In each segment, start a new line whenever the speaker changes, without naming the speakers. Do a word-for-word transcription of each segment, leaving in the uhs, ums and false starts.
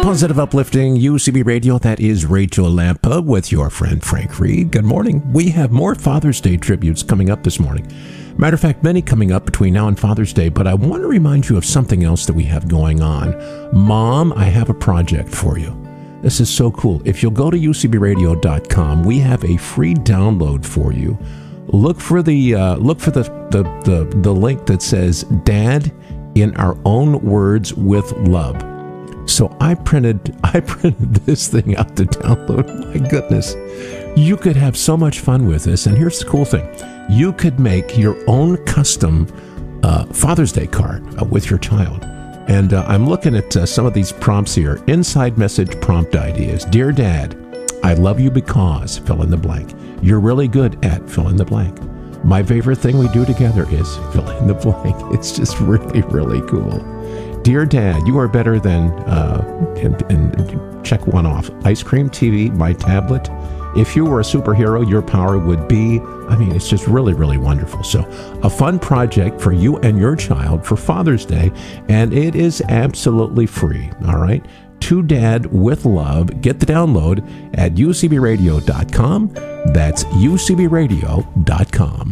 Positive, uplifting U C B Radio. That is Rachel Lampa with your friend Frank Reed. Good morning. We have more Father's Day tributes coming up this morning. Matter of fact, many coming up between now and Father's Day, but I want to remind you of something else that we have going on. Mom, I have a project for you. This is so cool. If you'll go to U C B radio dot com, we have a free download for you. Look for the uh, look for the, the the the link that says Dad in Our Own Words with Love. So I printed I printed this thing out to download. My goodness. You could have so much fun with this. And here's the cool thing. You could make your own custom uh, Father's Day card uh, with your child. And uh, I'm looking at uh, some of these prompts here. Inside message prompt ideas. Dear Dad, I love you because, fill in the blank. You're really good at, fill in the blank. My favorite thing we do together is, fill in the blank. It's just really, really cool. Dear Dad, you are better than, uh, and, and check one off. Ice cream, T V, my tablet. If you were a superhero, your power would be, I mean, it's just really, really wonderful. So a fun project for you and your child for Father's Day, and it is absolutely free, all right? To Dad with Love. Get the download at U C B radio dot com. That's U C B radio dot com.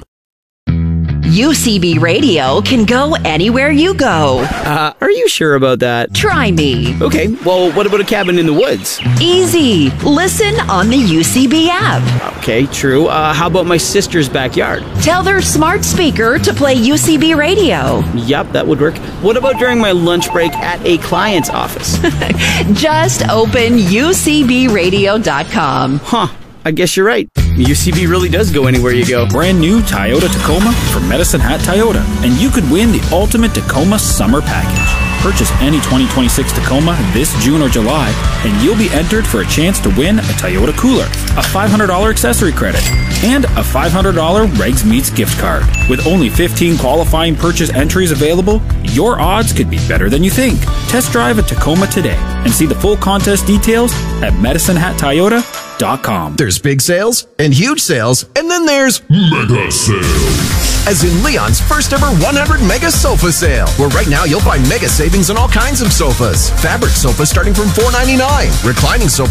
U C B Radio can go anywhere you go.
Uh, are you sure about that?
Try me.
Okay, well, what about a cabin in the woods?
Easy. Listen on the U C B app.
Okay, true. Uh, how about my sister's backyard?
Tell their smart speaker to play U C B Radio.
Yep, that would work. What about during my lunch break at a client's office?
Just open U C B radio dot com.
Huh. I guess you're right. U C B really does go anywhere you go.
Brand new Toyota Tacoma from Medicine Hat Toyota, and you could win the ultimate Tacoma summer package. Purchase any twenty twenty-six Tacoma this June or July, and you'll be entered for a chance to win a Toyota cooler, a five hundred dollars accessory credit, and a five hundred dollars Regs Meats gift card. With only fifteen qualifying purchase entries available, your odds could be better than you think. Test drive a Tacoma today and see the full contest details at medicine hat toyota dot com.
There's big sales and huge sales, and then there's mega sales. As in Leon's first ever one hundred mega sofa sale, where right now you'll find mega savings on all kinds of sofas. Fabric sofas starting from four ninety-nine, reclining sofas